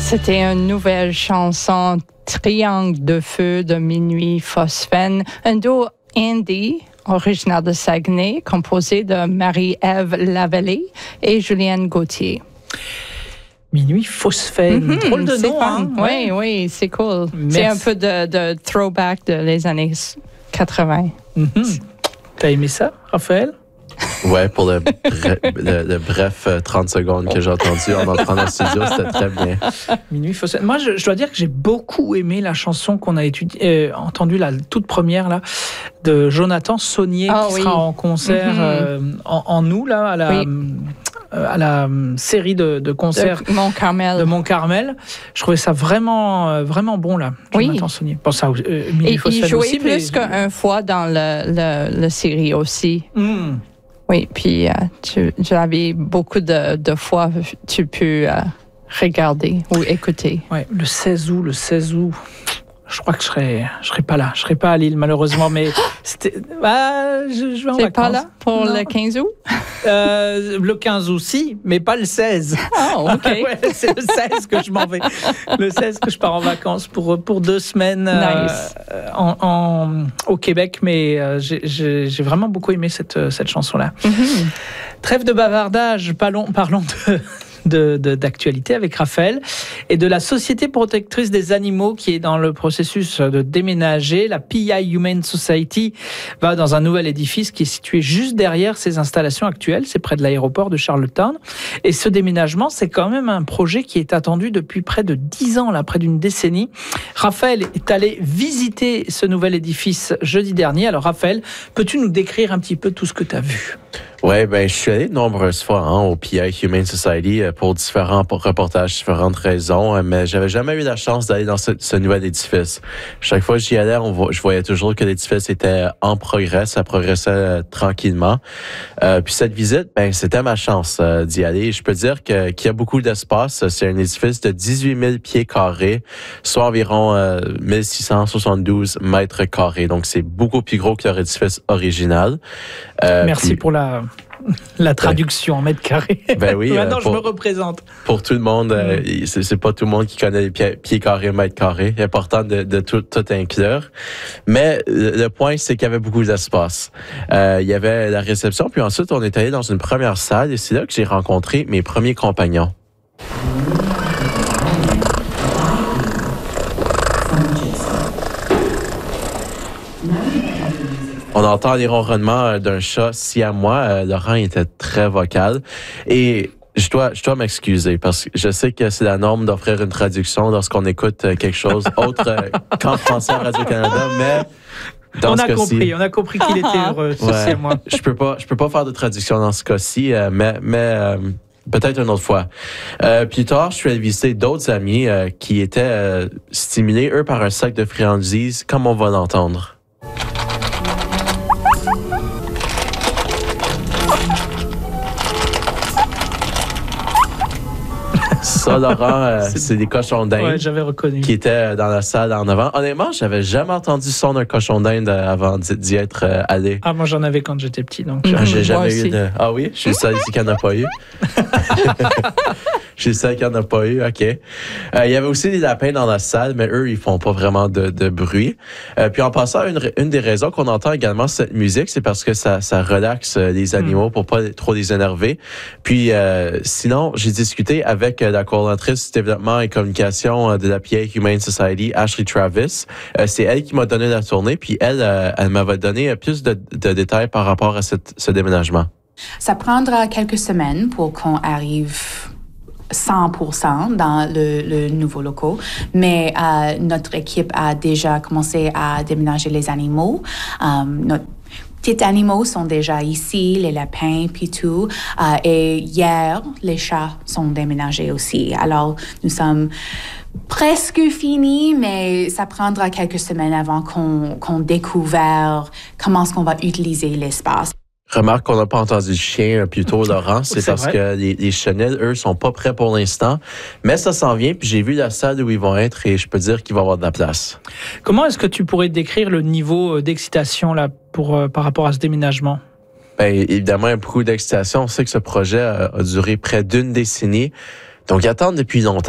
C'était une nouvelle chanson, Triangle de feu de Minuit Phosphène, un duo indie originaire de Saguenay, composé de Marie-Ève Lavallée et Julienne Gauthier. Minuit Phosphène, drôle de nom. Hein? Oui, oui, c'est cool. Merci. C'est un peu de throwback de les années 80. T'as aimé ça, Raphaël? Ouais, pour le bref 30 secondes que j'ai entendu en entrant dans le studio, c'était très bien. Minuit Phosphène. Moi, je dois dire que j'ai beaucoup aimé la chanson qu'on a entendue, la toute première, là, de Jonathan Saunier, qui sera en concert en août, là, à la série de concerts de Mont-Carmel. Je trouvais ça vraiment, vraiment bon, là, Jonathan Saunier. Bon, ça, Minuit Phosphène il jouait aussi, plus qu'une fois dans la série aussi. Oui, puis j'avais beaucoup de fois tu peux regarder ou écouter. Ouais, le 16 août. Je crois que je serai pas là. Je serai pas à Lille, malheureusement, mais c'était. Je vais en vacances. C'est pas là pour le 15 août? Le 15 août, si, mais pas le 16. Oh, OK. Ouais, c'est le 16 que je m'en vais. Le 16 que je pars en vacances pour 2 semaines nice. Au Québec, mais j'ai vraiment beaucoup aimé cette chanson-là. Trêve de bavardage, parlons d'actualité avec Raphaël et de la Société protectrice des animaux qui est dans le processus de déménager. La PI Humane Society va dans un nouvel édifice qui est situé juste derrière ses installations actuelles. C'est près de l'aéroport de Charlottetown. Et ce déménagement, c'est quand même un projet qui est attendu depuis près de 10 ans, là, près d'une décennie. Raphaël est allé visiter ce nouvel édifice jeudi dernier. Alors Raphaël, peux-tu nous décrire un petit peu tout ce que tu as vu? Ouais, je suis allé de nombreuses fois au PI Humane Society pour différents reportages, différentes raisons, mais j'avais jamais eu la chance d'aller dans ce nouvel édifice. Chaque fois que j'y allais, je voyais toujours que l'édifice était en progrès, ça progressait tranquillement. Puis cette visite, c'était ma chance d'y aller. Je peux dire qu'il y a beaucoup d'espace. C'est un édifice de 18 000 pieds carrés, soit environ 1672 mètres carrés. Donc c'est beaucoup plus gros que leur édifice original. Merci pour la traduction en mètres carrés. Ben oui. Maintenant, je me représente. Pour tout le monde, c'est pas tout le monde qui connaît les pieds carrés, mètres carrés. C'est important de tout inclure. Mais le point, c'est qu'il y avait beaucoup d'espace. Il y avait la réception, puis ensuite, on est allé dans une première salle, et c'est là que j'ai rencontré mes premiers compagnons. On entend les ronronnements d'un chat siamois. Laurent était très vocal. Et je dois m'excuser parce que je sais que c'est la norme d'offrir une traduction lorsqu'on écoute quelque chose autre qu'en français à Radio-Canada, mais dans ce cas-ci, on a compris qu'il était heureux, siamois. Je peux pas faire de traduction dans ce cas-ci, mais peut-être une autre fois. Plus tard, je suis allé visiter d'autres amis qui étaient stimulés, eux, par un sac de friandises, comme on va l'entendre. Ça, Laurent, c'est des cochons d'Inde. Ouais, j'avais reconnu. Qui étaient dans la salle en avant. Honnêtement, j'avais jamais entendu le son d'un cochon d'Inde avant d'y être allé. Ah, moi, j'en avais quand j'étais petit, donc. J'ai jamais eu de. Ah oui? Je suis seul ici qui n'en a pas eu. Je suis seul qui n'en a pas eu, OK. Il y avait aussi des lapins dans la salle, mais eux, ils font pas vraiment de bruit. Puis en passant, une des raisons qu'on entend également cette musique, c'est parce que ça relaxe les animaux pour pas trop les énerver. Puis sinon, j'ai discuté avec la coordonnatrice développement et communication de la PI Humane Society, Ashley Travis. C'est elle qui m'a donné la tournée, puis elle m'avait donné plus de détails par rapport à ce déménagement. Ça prendra quelques semaines pour qu'on arrive 100% dans le nouveau local, mais notre équipe a déjà commencé à déménager les animaux. Notre petits animaux sont déjà ici, les lapins, puis tout. Et hier, les chats sont déménagés aussi. Alors, nous sommes presque finis, mais ça prendra quelques semaines avant qu'on découvre comment est-ce qu'on va utiliser l'espace. Remarque qu'on n'a pas entendu le chien plus tôt, Laurent. C'est parce vrai. Que les chenilles, eux, sont pas prêts pour l'instant. Mais ça s'en vient, puis j'ai vu la salle où ils vont être et je peux dire qu'il va y avoir de la place. Comment est-ce que tu pourrais décrire le niveau d'excitation là par rapport à ce déménagement? Bien, évidemment, il y a beaucoup d'excitation. On sait que ce projet a duré près d'une décennie. Donc, ils attendent depuis longtemps.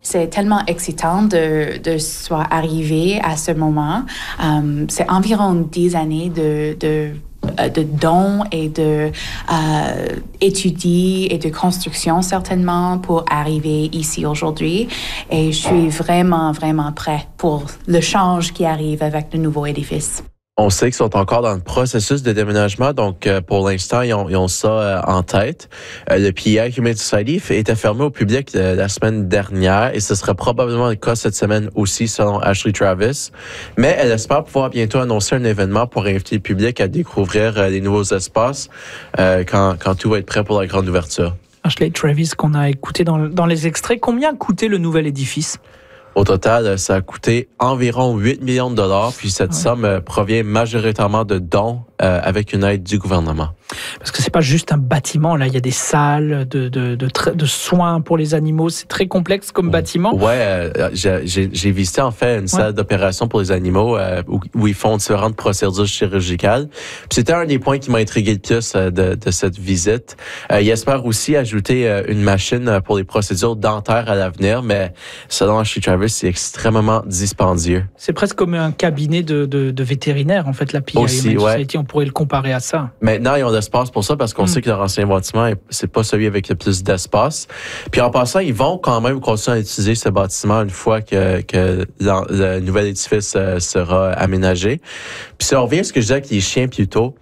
C'est tellement excitant de soit arrivé à ce moment. C'est environ 10 années de dons et de études et de construction certainement pour arriver ici aujourd'hui. Et je suis vraiment, vraiment prêt pour le change qui arrive avec le nouveau édifice. On sait qu'ils sont encore dans le processus de déménagement, donc pour l'instant, ils ont ça en tête. Le PEI Humane Society était fermé au public la semaine dernière et ce sera probablement le cas cette semaine aussi, selon Ashley Travis. Mais elle espère pouvoir bientôt annoncer un événement pour inviter le public à découvrir les nouveaux espaces quand tout va être prêt pour la grande ouverture. Ashley Travis, qu'on a écouté dans les extraits, combien a coûté le nouvel édifice? Au total, ça a coûté environ 8 millions de dollars, puis cette somme provient majoritairement de dons avec une aide du gouvernement. Parce que c'est pas juste un bâtiment, là, il y a des salles de soins pour les animaux, c'est très complexe comme bâtiment. Ouais, j'ai visité en fait une salle d'opération pour les animaux où ils font différentes procédures chirurgicales. Puis c'était un des points qui m'a intrigué le plus de cette visite. Ils espèrent aussi ajouter une machine pour les procédures dentaires à l'avenir, mais selon Ashley Travis, c'est extrêmement dispendieux. C'est presque comme un cabinet de vétérinaire, en fait, la PEI Humane Society, on pourrait le comparer à ça. Maintenant, ils ont l'espace pour ça parce qu'on sait que leur ancien bâtiment, c'est pas celui avec le plus d'espace. Puis en passant, ils vont quand même continuer à utiliser ce bâtiment une fois que le nouvel édifice sera aménagé. Puis si on revient à ce que je disais avec les chiens plus tôt,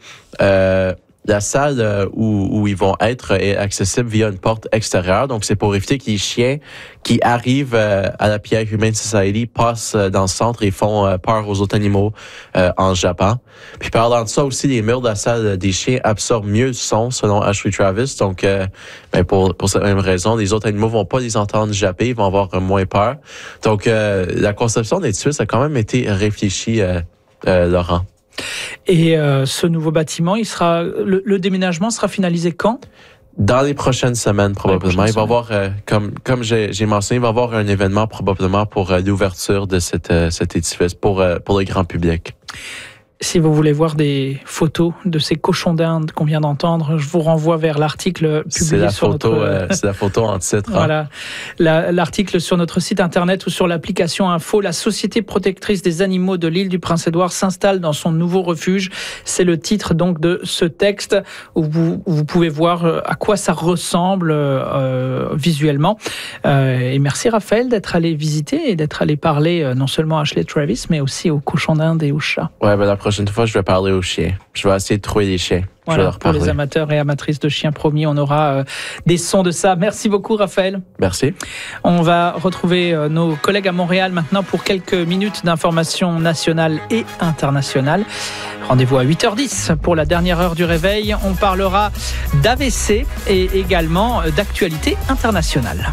la salle où ils vont être est accessible via une porte extérieure. Donc, c'est pour éviter que les chiens qui arrivent à la PEI Humane Society passent dans le centre et font peur aux autres animaux en Japon. Puis, parlant de ça aussi, les murs de la salle des chiens absorbent mieux le son, selon Ashley Travis. Donc, pour cette même raison, les autres animaux vont pas les entendre japper, ils vont avoir moins peur. Donc, la conception d'édifice a quand même été réfléchie, Laurent. Et ce nouveau bâtiment, le déménagement sera finalisé quand? Dans les prochaines semaines, probablement. Il va y avoir, comme j'ai mentionné, il va y avoir un événement probablement pour l'ouverture de cet édifice pour le grand public. Si vous voulez voir des photos de ces cochons d'Inde qu'on vient d'entendre, je vous renvoie vers l'article publié sur notre... C'est la photo en titre. Voilà, l'article sur notre site internet ou sur l'application Info. La Société protectrice des animaux de l'île du Prince-Édouard s'installe dans son nouveau refuge. C'est le titre donc de ce texte où vous pouvez voir à quoi ça ressemble visuellement. Et merci Raphaël d'être allé visiter et d'être allé parler non seulement à Ashley Travis, mais aussi aux cochons d'Inde et aux chats. Ouais, la prochaine fois, je vais parler aux chiens. Je vais essayer de trouver les chiens. Voilà, pour les amateurs et amatrices de chiens, promis, on aura des sons de ça. Merci beaucoup, Raphaël. Merci. On va retrouver nos collègues à Montréal maintenant pour quelques minutes d'informations nationales et internationales. Rendez-vous à 8h10 pour la dernière heure du réveil. On parlera d'AVC et également d'actualité internationale.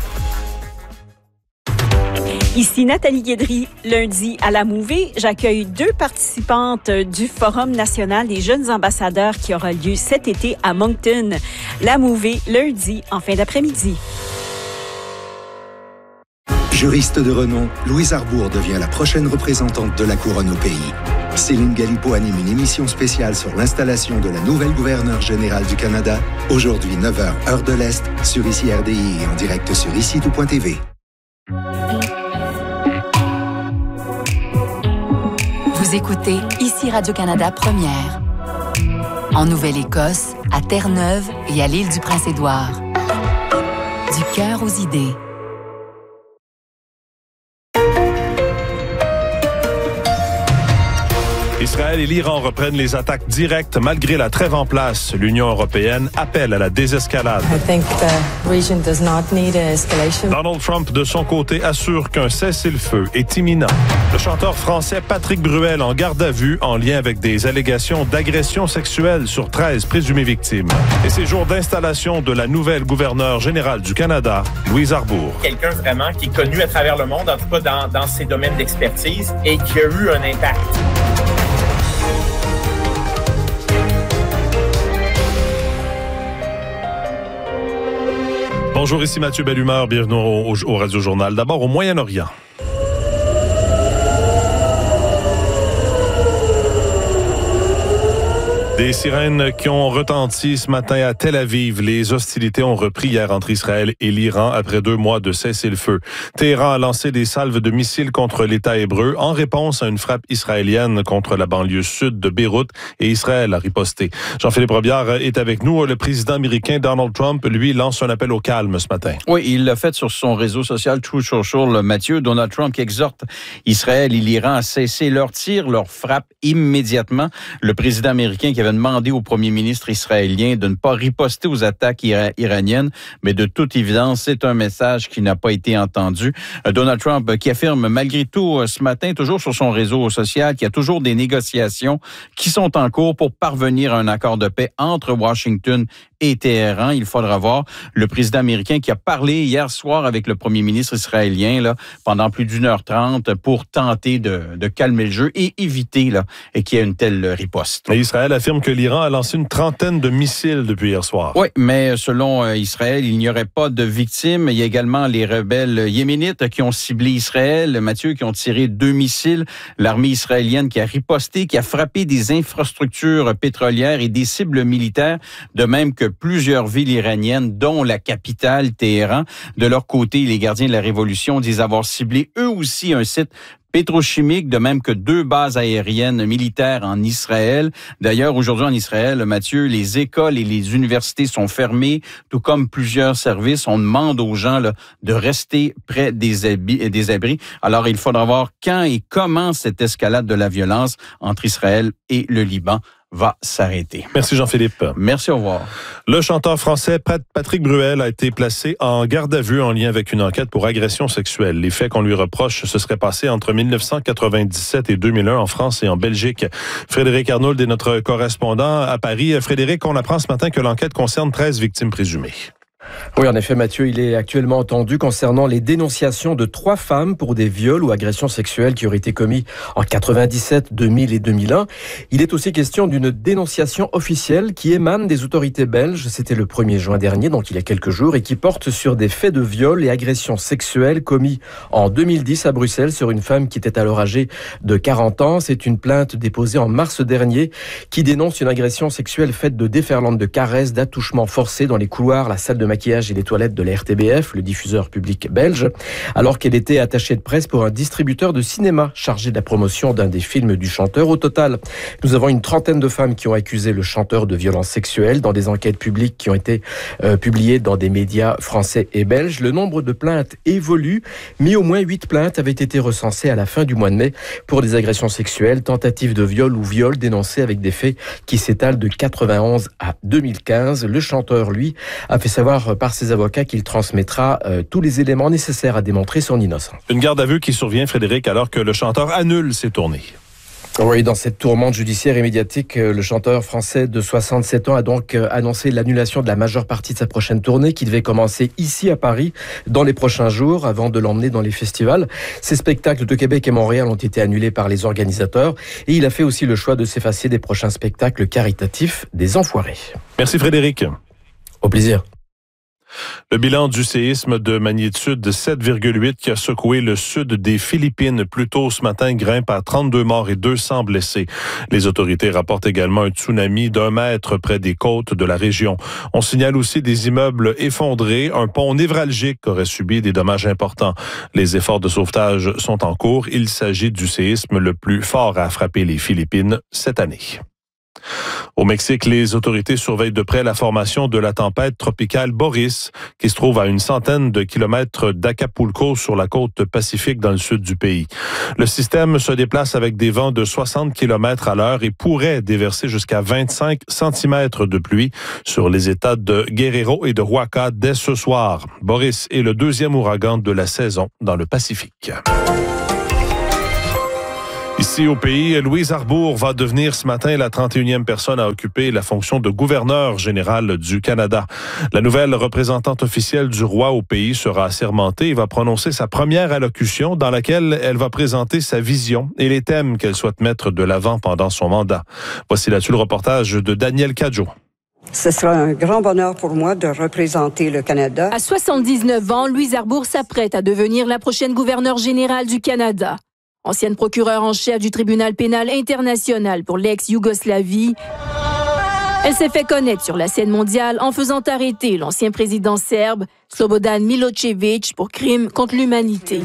Ici Nathalie Guédry. Lundi, à la Mouvée, j'accueille 2 participantes du Forum national des jeunes ambassadeurs qui aura lieu cet été à Moncton. La Mouvée, lundi, en fin d'après-midi. Juriste de renom, Louise Arbour devient la prochaine représentante de la couronne au pays. Céline Galipo anime une émission spéciale sur l'installation de la nouvelle gouverneure générale du Canada. Aujourd'hui, 9h, heure de l'Est, sur ICI RDI et en direct sur ICI.tv. Vous écoutez ici Radio-Canada Première. En Nouvelle-Écosse, à Terre-Neuve et à l'île du Prince-Édouard. Du cœur aux idées. Israël et l'Iran reprennent les attaques directes malgré la trêve en place. L'Union européenne appelle à la désescalade. Donald Trump, de son côté, assure qu'un cessez-le-feu est imminent. Le chanteur français Patrick Bruel en garde à vue en lien avec des allégations d'agression sexuelle sur 13 présumées victimes. Et ces jours d'installation de la nouvelle gouverneure générale du Canada, Louise Arbour. Quelqu'un vraiment qui est connu à travers le monde, en tout cas dans ses domaines d'expertise, et qui a eu un impact. Bonjour, ici Mathieu Bellumeur, bienvenue au Radio Journal. D'abord au Moyen-Orient. Des sirènes qui ont retenti ce matin à Tel Aviv. Les hostilités ont repris hier entre Israël et l'Iran après 2 mois de cessez-le-feu. Téhéran a lancé des salves de missiles contre l'État hébreu en réponse à une frappe israélienne contre la banlieue sud de Beyrouth et Israël a riposté. Jean-Philippe Robillard est avec nous. Le président américain Donald Trump, lui, lance un appel au calme ce matin. Oui, il l'a fait sur son réseau social Truth Social, Mathieu. Donald Trump qui exhorte Israël et l'Iran à cesser leurs tirs, leurs frappes immédiatement. Le président américain qui avait demandé au premier ministre israélien de ne pas riposter aux attaques iraniennes, mais de toute évidence, c'est un message qui n'a pas été entendu. Donald Trump qui affirme malgré tout ce matin, toujours sur son réseau social, qu'il y a toujours des négociations qui sont en cours pour parvenir à un accord de paix entre Washington et Téhéran. Il faudra voir le président américain qui a parlé hier soir avec le premier ministre israélien là, pendant plus d'1h30 pour tenter de calmer le jeu et éviter là, qu'il y ait une telle riposte. Et Israël affirme que l'Iran a lancé une trentaine de missiles depuis hier soir. Oui, mais selon Israël, il n'y aurait pas de victimes. Il y a également les rebelles yéménites qui ont ciblé Israël, Mathieu, qui ont tiré 2 missiles. L'armée israélienne qui a riposté, qui a frappé des infrastructures pétrolières et des cibles militaires, de même que plusieurs villes iraniennes, dont la capitale, Téhéran. De leur côté, les gardiens de la Révolution disent avoir ciblé eux aussi un site pétrochimique, de même que 2 bases aériennes militaires en Israël. D'ailleurs, aujourd'hui en Israël, Mathieu, les écoles et les universités sont fermées, tout comme plusieurs services. On demande aux gens là, de rester près des abris. Alors, il faudra voir quand et comment cette escalade de la violence entre Israël et le Liban va s'arrêter. Merci Jean-Philippe. Merci, au revoir. Le chanteur français Patrick Bruel a été placé en garde à vue en lien avec une enquête pour agression sexuelle. Les faits qu'on lui reproche se seraient passés entre 1997 et 2001 en France et en Belgique. Frédéric Arnould est notre correspondant à Paris. Frédéric, on apprend ce matin que l'enquête concerne 13 victimes présumées. Oui, en effet, Mathieu, il est actuellement entendu concernant les dénonciations de 3 femmes pour des viols ou agressions sexuelles qui auraient été commis en 97, 2000 et 2001. Il est aussi question d'une dénonciation officielle qui émane des autorités belges. C'était le 1er juin dernier, donc il y a quelques jours, et qui porte sur des faits de viol et agressions sexuelles commis en 2010 à Bruxelles sur une femme qui était alors âgée de 40 ans. C'est une plainte déposée en mars dernier qui dénonce une agression sexuelle faite de déferlantes de caresses, d'attouchements forcés dans les couloirs, la salle de maquillage et les toilettes de la RTBF, le diffuseur public belge, alors qu'elle était attachée de presse pour un distributeur de cinéma chargé de la promotion d'un des films du chanteur. Au total, nous avons une trentaine de femmes qui ont accusé le chanteur de violences sexuelles dans des enquêtes publiques qui ont été publiées dans des médias français et belges. Le nombre de plaintes évolue, mais au moins 8 plaintes avaient été recensées à la fin du mois de mai pour des agressions sexuelles, tentatives de viol ou viols dénoncés avec des faits qui s'étalent de 91 à 2015. Le chanteur, lui, a fait savoir par ses avocats qu'il transmettra tous les éléments nécessaires à démontrer son innocence. Une garde à vue qui survient, Frédéric, alors que le chanteur annule ses tournées. Oui, dans cette tourmente judiciaire et médiatique, le chanteur français de 67 ans a donc annoncé l'annulation de la majeure partie de sa prochaine tournée qui devait commencer ici à Paris dans les prochains jours avant de l'emmener dans les festivals. Ces spectacles de Québec et Montréal ont été annulés par les organisateurs et il a fait aussi le choix de s'effacer des prochains spectacles caritatifs des Enfoirés. Merci Frédéric. Au plaisir. Le bilan du séisme de magnitude 7,8 qui a secoué le sud des Philippines plus tôt ce matin grimpe à 32 morts et 200 blessés. Les autorités rapportent également un tsunami d'1 mètre près des côtes de la région. On signale aussi des immeubles effondrés. Un pont névralgique aurait subi des dommages importants. Les efforts de sauvetage sont en cours. Il s'agit du séisme le plus fort à frapper les Philippines cette année. Au Mexique, les autorités surveillent de près la formation de la tempête tropicale Boris, qui se trouve à une centaine de kilomètres d'Acapulco sur la côte pacifique dans le sud du pays. Le système se déplace avec des vents de 60 km à l'heure et pourrait déverser jusqu'à 25 cm de pluie sur les États de Guerrero et de Oaxaca dès ce soir. Boris est le 2e ouragan de la saison dans le Pacifique. Ici au pays, Louise Arbour va devenir ce matin la 31e personne à occuper la fonction de gouverneur général du Canada. La nouvelle représentante officielle du roi au pays sera assermentée et va prononcer sa première allocution dans laquelle elle va présenter sa vision et les thèmes qu'elle souhaite mettre de l'avant pendant son mandat. Voici là-dessus le reportage de Daniel Cadjo. Ce sera un grand bonheur pour moi de représenter le Canada. À 79 ans, Louise Arbour s'apprête à devenir la prochaine gouverneure générale du Canada. Ancienne procureure en chef du tribunal pénal international pour l'ex-Yougoslavie, Elle s'est fait connaître sur la scène mondiale en faisant arrêter l'ancien président serbe Slobodan Milošević pour crimes contre l'humanité.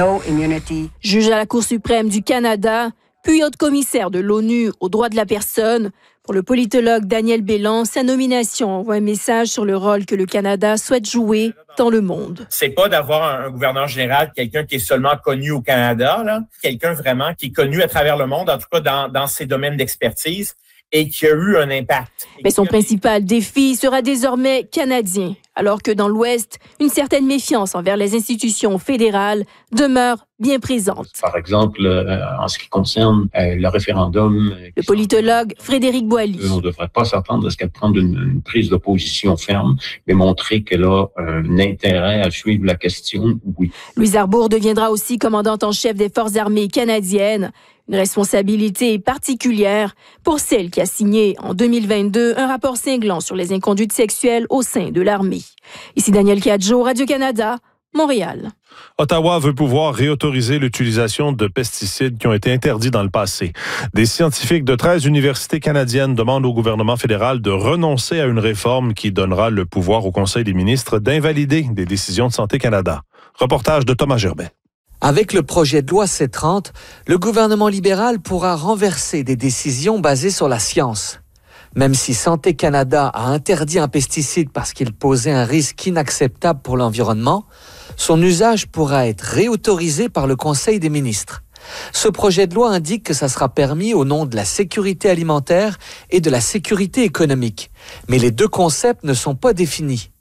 Juge à la Cour suprême du Canada, puis haute commissaire de l'ONU aux droits de la personne, pour le politologue Daniel Bélan, sa nomination envoie un message sur le rôle que le Canada souhaite jouer dans le monde. C'est pas d'avoir un gouverneur général, quelqu'un qui est seulement connu au Canada, là, quelqu'un vraiment qui est connu à travers le monde, en tout cas dans ses domaines d'expertise, et qui a eu un impact. Mais son principal défi sera désormais canadien, alors que dans l'Ouest, une certaine méfiance envers les institutions fédérales demeure bien présente. Par exemple, en ce qui concerne le référendum... Le politologue Frédéric Boilly. On ne devrait pas s'attendre à ce qu'elle prenne une prise de position ferme, mais montrer qu'elle a un intérêt à suivre la question, oui. Louise Arbour deviendra aussi commandante en chef des Forces armées canadiennes. Une responsabilité particulière pour celle qui a signé en 2022 un rapport cinglant sur les inconduites sexuelles au sein de l'armée. Ici Daniel Cadjo, Radio-Canada, Montréal. Ottawa veut pouvoir réautoriser l'utilisation de pesticides qui ont été interdits dans le passé. Des scientifiques de 13 universités canadiennes demandent au gouvernement fédéral de renoncer à une réforme qui donnera le pouvoir au Conseil des ministres d'invalider des décisions de Santé Canada. Reportage de Thomas Gerbet. Avec le projet de loi C-30, le gouvernement libéral pourra renverser des décisions basées sur la science. Même si Santé Canada a interdit un pesticide parce qu'il posait un risque inacceptable pour l'environnement, son usage pourra être réautorisé par le Conseil des ministres. Ce projet de loi indique que ça sera permis au nom de la sécurité alimentaire et de la sécurité économique. Mais les deux concepts ne sont pas définis.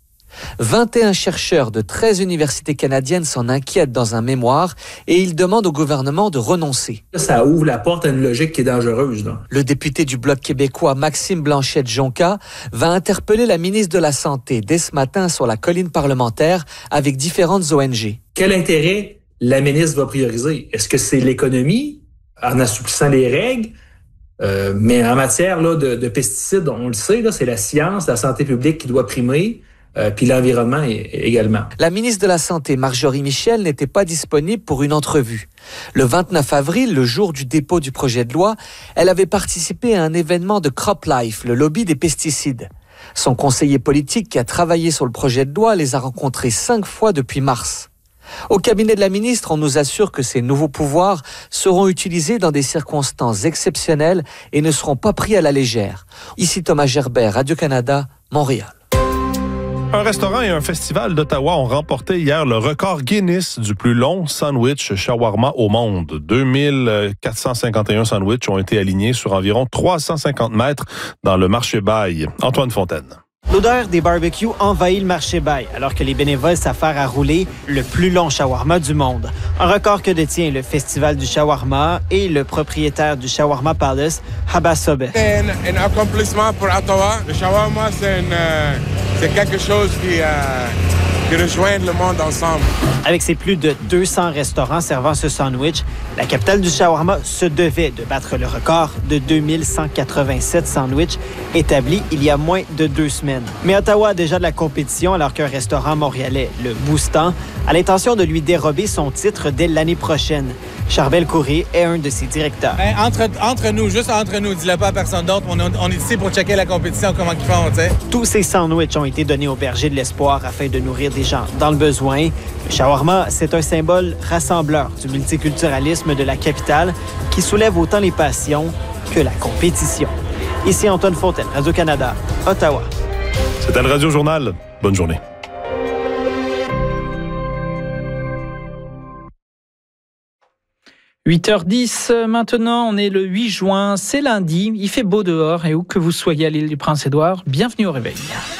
21 chercheurs de 13 universités canadiennes s'en inquiètent dans un mémoire et ils demandent au gouvernement de renoncer. Ça ouvre la porte à une logique qui est dangereuse. Là. Le député du Bloc québécois Maxime Blanchette-Jonca va interpeller la ministre de la Santé dès ce matin sur la colline parlementaire avec différentes ONG. Quel intérêt la ministre va prioriser? Est-ce que c'est l'économie en assouplissant les règles? Mais en matière là, de pesticides, on le sait, là, c'est la science, la santé publique qui doit primer. Puis l'environnement également. La ministre de la Santé, Marjorie Michel, n'était pas disponible pour une entrevue. Le 29 avril, le jour du dépôt du projet de loi, elle avait participé à un événement de CropLife, le lobby des pesticides. Son conseiller politique qui a travaillé sur le projet de loi les a rencontrés 5 fois depuis mars. Au cabinet de la ministre, on nous assure que ces nouveaux pouvoirs seront utilisés dans des circonstances exceptionnelles et ne seront pas pris à la légère. Ici Thomas Gerbet, Radio-Canada, Montréal. Un restaurant et un festival d'Ottawa ont remporté hier le record Guinness du plus long sandwich shawarma au monde. 2451 sandwichs ont été alignés sur environ 350 mètres dans le marché Baille. Antoine Fontaine. L'odeur des barbecues envahit le marché Baille, alors que les bénévoles s'affairent à rouler le plus long shawarma du monde. Un record que détient le Festival du shawarma et le propriétaire du Shawarma Palace, Habba Sobeh. C'est un accomplissement pour Ottawa. Le shawarma, c'est quelque chose qui rejoint le monde ensemble. Avec ses plus de 200 restaurants servant ce sandwich, la capitale du shawarma se devait de battre le record de 2187 sandwichs établi il y a moins de 2 semaines. Mais Ottawa a déjà de la compétition alors qu'un restaurant montréalais, le Boustan, a l'intention de lui dérober son titre dès l'année prochaine. Charbel Couré est un de ses directeurs. Entre nous, juste entre nous, dis-le pas à personne d'autre. On est ici pour checker la compétition, comment ils font, tu sais. Tous ces sandwichs ont été donnés au Berger de l'Espoir afin de nourrir des gens dans le besoin. Le shawarma, c'est un symbole rassembleur du multiculturalisme de la capitale qui soulève autant les passions que la compétition. Ici Antoine Fontaine, Radio-Canada, Ottawa. C'était le Radio Journal. Bonne journée. « 8h10, maintenant, on est le 8 juin, c'est lundi, il fait beau dehors et où que vous soyez à l'île du Prince-Édouard, bienvenue au réveil.